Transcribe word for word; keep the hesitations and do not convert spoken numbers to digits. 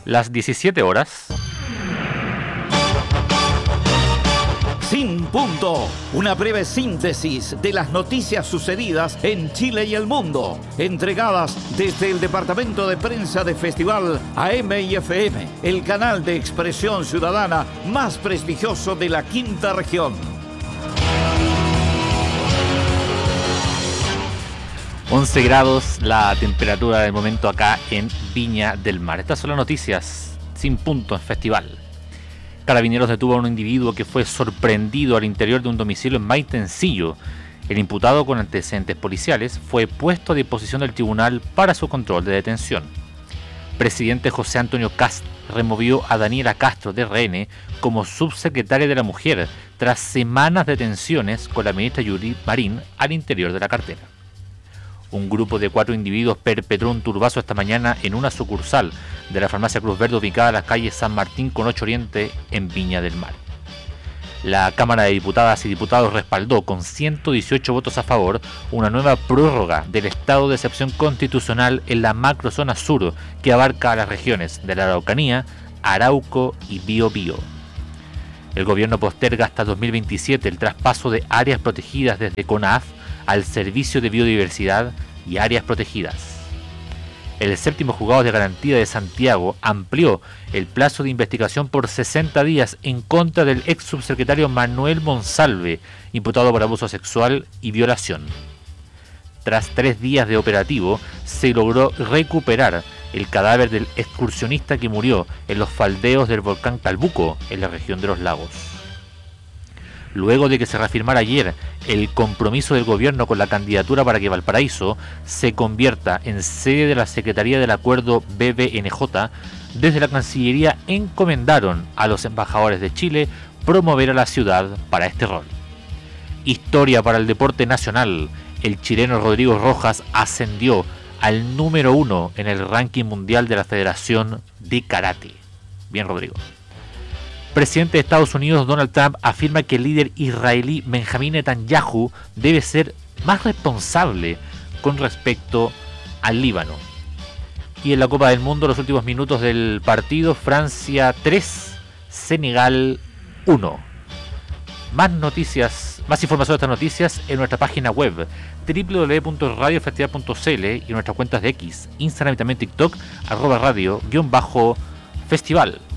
las diecisiete horas. Sin Punto, una breve síntesis de las noticias sucedidas en Chile y el mundo, entregadas desde el Departamento de Prensa de Festival A M y F M, el canal de expresión ciudadana más prestigioso de la quinta región. once grados la temperatura del momento acá en Viña del Mar. Estas son las noticias Sin Punto en Festival. Carabineros detuvo a un individuo que fue sorprendido al interior de un domicilio en Maitencillo. El imputado con antecedentes policiales fue puesto a disposición del tribunal para su control de detención. Presidente José Antonio Kast removió a Daniela Castro de R N como subsecretaria de la Mujer tras semanas de tensiones con la ministra Judith Marín al interior de la cartera. Un grupo de cuatro individuos perpetró un turbazo esta mañana en una sucursal de la farmacia Cruz Verde ubicada en la calle San Martín con ocho Oriente en Viña del Mar. La Cámara de Diputadas y Diputados respaldó con ciento dieciocho votos a favor una nueva prórroga del estado de excepción constitucional en la macrozona sur que abarca a las regiones de la Araucanía, Arauco y Biobío. El gobierno posterga hasta dos mil veintisiete el traspaso de áreas protegidas desde CONAF al Servicio de Biodiversidad y Áreas Protegidas. El séptimo juzgado de garantía de Santiago amplió el plazo de investigación por sesenta días en contra del ex subsecretario Manuel Monsalve, imputado por abuso sexual y violación. Tras tres días de operativo, se logró recuperar el cadáver del excursionista que murió en los faldeos del volcán Calbuco, en la región de los lagos. Luego de que se reafirmara ayer el compromiso del gobierno con la candidatura para que Valparaíso se convierta en sede de la Secretaría del Acuerdo B B N J, desde la Cancillería encomendaron a los embajadores de Chile promover a la ciudad para este rol. Historia para el deporte nacional. El chileno Rodrigo Rojas ascendió al número uno en el ranking mundial de la Federación de Karate. Bien, Rodrigo. Presidente de Estados Unidos Donald Trump afirma que el líder israelí Benjamín Netanyahu debe ser más responsable con respecto al Líbano. Y en la Copa del Mundo, los últimos minutos del partido, Francia tres, Senegal uno. Más noticias, más información de estas noticias en nuestra página web doble u doble u doble u punto radio festival punto c l y en nuestras cuentas de X, Instagram y también TikTok, arroba radio guión bajo festival.